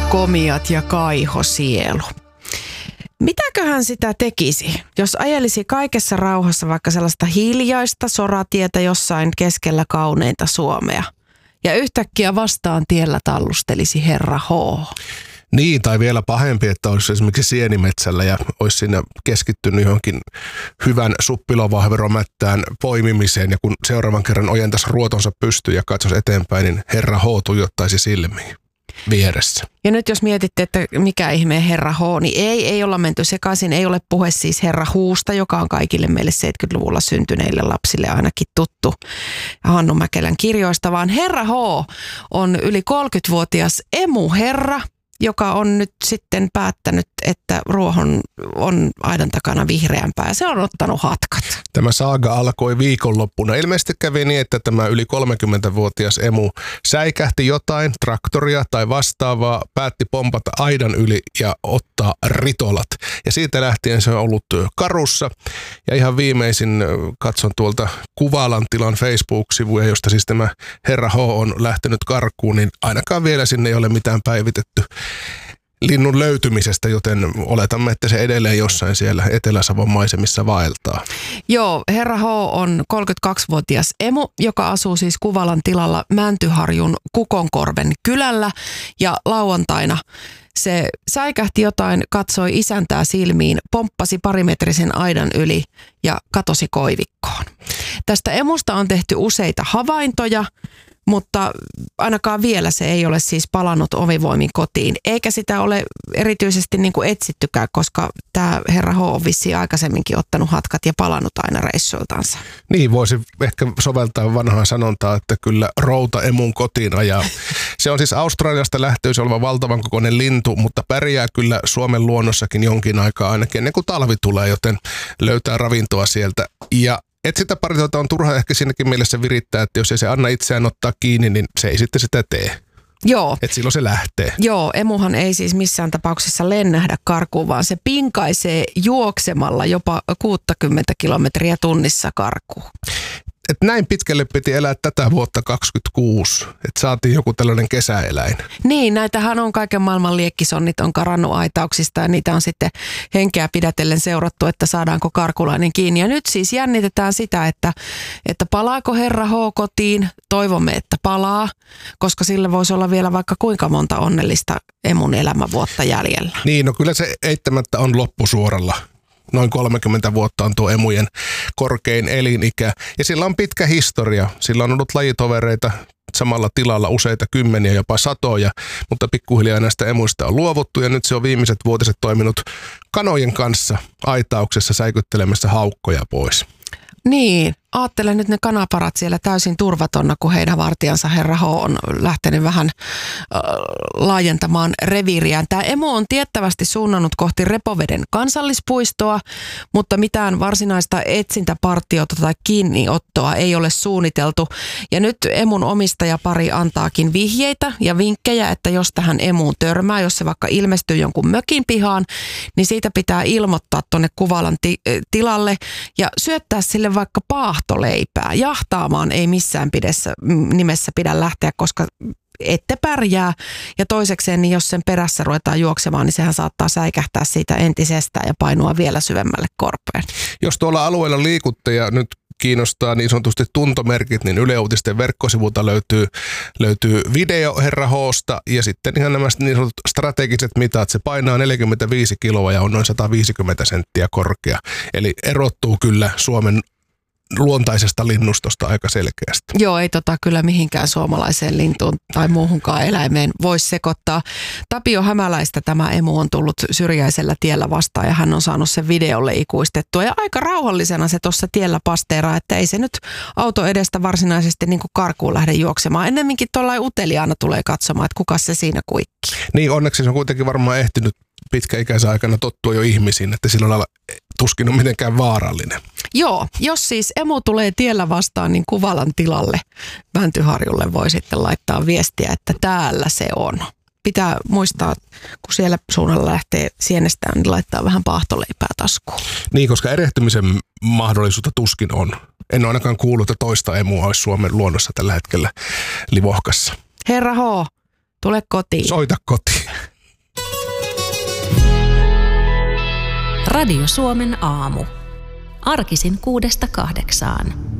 komiat ja kaihosielu. Mitäköhän sitä tekisi, jos ajelisi kaikessa rauhassa vaikka sellaista hiljaista soratietä jossain keskellä kauneinta Suomea ja yhtäkkiä vastaan tiellä tallustelisi herra H. Niin, tai vielä pahempi, että olisi esimerkiksi sienimetsällä ja olisi siinä keskittynyt johonkin hyvän suppilovahveromättään poimimiseen. Ja kun seuraavan kerran ojentaisi ruotonsa pystyyn ja katsoisi eteenpäin, niin herra H tuijottaisi silmiin vieressä. Ja nyt jos mietitte, että mikä ihmeen herra H, niin ei olla menty sekaisin. Ei ole puhe siis herra Huusta, joka on kaikille meille 70-luvulla syntyneille lapsille ainakin tuttu Hannu Mäkelän kirjoista, vaan herra H on yli 30-vuotias emuherra, joka on nyt sitten päättänyt, että ruohon on aidan takana vihreämpää ja se on ottanut hatkat. Tämä saaga alkoi viikonloppuna. Ilmeisesti kävi niin, että tämä yli 30-vuotias emu säikähti jotain, traktoria tai vastaavaa, päätti pompata aidan yli ja ottaa ritolat. Ja siitä lähtien se on ollut karussa. Ja ihan viimeisin katson tuolta Kuvalan tilan Facebook-sivuja, josta siis tämä herra H on lähtenyt karkuun, niin ainakaan vielä sinne ei ole mitään päivitetty linnun löytymisestä, joten oletamme, että se edelleen jossain siellä Etelä-Savon maisemissa vaeltaa. Joo, herra H on 32-vuotias emu, joka asuu siis Kuvalan tilalla Mäntyharjun Kukonkorven kylällä ja lauantaina se säikähti jotain, katsoi isäntää silmiin, pomppasi parimetrisen aidan yli ja katosi koivikkoon. Tästä emusta on tehty useita havaintoja, mutta ainakaan vielä se ei ole siis palannut omivoimin kotiin, eikä sitä ole erityisesti niin kuin etsittykään, koska tämä herra H on vissiin aikaisemminkin ottanut hatkat ja palannut aina reissuiltansa. Niin, voisi ehkä soveltaa vanhaa sanontaa, että kyllä routa emun kotiin ajaa. Se on siis Australiasta lähtöisin oleva valtavan kokoinen lintu, mutta pärjää kyllä Suomen luonnossakin jonkin aikaa ainakin ennen kuin talvi tulee, joten löytää ravintoa sieltä. Ja etsintäpartiota on turha ehkä siinäkin mielessä virittää, että jos ei se anna itseään ottaa kiinni, niin se ei sitten sitä tee. Joo. Että silloin se lähtee. Joo, emuhan ei siis missään tapauksessa lennähdä karkuun, vaan se pinkaisee juoksemalla jopa 60 kilometriä tunnissa karkuun. Että näin pitkälle piti elää tätä vuotta 2026, että saatiin joku tällainen kesäeläin. Niin, näitähän on kaiken maailman liekkisonnit on karannut aitauksista ja niitä on sitten henkeä pidätellen seurattu, että saadaanko karkulainen kiinni. Ja nyt siis jännitetään sitä, että palaako herra H kotiin, toivomme, että palaa, koska sillä voisi olla vielä vaikka kuinka monta onnellista emun elämänvuotta jäljellä. Niin, no kyllä se eittämättä on loppusuoralla. Noin 30 vuotta on tuo emujen korkein elinikä. Ja sillä on pitkä historia. Sillä on ollut lajitovereita samalla tilalla useita kymmeniä, jopa satoja, mutta pikkuhiljaa näistä emuista on luovuttu ja nyt se on viimeiset vuotiset toiminut kanojen kanssa aitauksessa säikyttelemässä haukkoja pois. Niin, ajattelen nyt ne kanaparat siellä täysin turvatonna, kun heidän vartijansa herra H on lähtenyt vähän laajentamaan reviiriään. Tämä emu on tiettävästi suunnannut kohti Repoveden kansallispuistoa, mutta mitään varsinaista etsintäpartiota tai kiinniottoa ei ole suunniteltu. Ja nyt emun omistajapari antaakin vihjeitä ja vinkkejä, että jos tähän emuun törmää, jos se vaikka ilmestyy jonkun mökin pihaan, niin siitä pitää ilmoittaa tuonne Kuvalan tilalle ja syöttää sille vaikka paahtoleipää. Jahtaamaan ei missään nimessä pidä lähteä, koska ette pärjää. Ja toisekseen, niin jos sen perässä ruvetaan juoksemaan, niin sehän saattaa säikähtää siitä entisestään ja painua vielä syvemmälle korpeen. Jos tuolla alueella liikutte ja nyt kiinnostaa niin sanotusti tuntomerkit, niin Yle Uutisten verkkosivulta löytyy video herra H:sta ja sitten ihan nämä niin sanotut strategiset mitat. Se painaa 45 kiloa ja on noin 150 senttiä korkea. Eli erottuu kyllä Suomen luontaisesta linnustosta aika selkeästi. Joo, ei kyllä mihinkään suomalaiseen lintuun tai muuhunkaan eläimeen voisi sekoittaa. Tapio Hämäläistä tämä emu on tullut Syrjäisellä tiellä vastaan ja hän on saanut sen videolle ikuistettua. Ja aika rauhallisena se tuossa tiellä pasteeraa, että ei se nyt auto edestä varsinaisesti niin kuin karkuun lähde juoksemaan. Ennemminkin tuollain uteliaana tulee katsomaan, että kuka se siinä kuikkii. Niin, onneksi se on kuitenkin varmaan ehtinyt pitkäikäisen aikana tottua jo ihmisiin, että sillä lailla tuskin on mitenkään vaarallinen. Joo, jos siis emu tulee tiellä vastaan, niin Kuvalan tilalle Mäntyharjulle voi sitten laittaa viestiä, että täällä se on. Pitää muistaa, kun siellä suunnalla lähtee sienestään, niin laittaa vähän paahtoleipää taskuun. Niin, koska erehtymisen mahdollisuutta tuskin on. En ole ainakaan kuullut, että toista emua olisi Suomen luonnossa tällä hetkellä livohkassa. Herra H, tule kotiin. Soita kotiin. Radio Suomen aamu. Arkisin 6–8.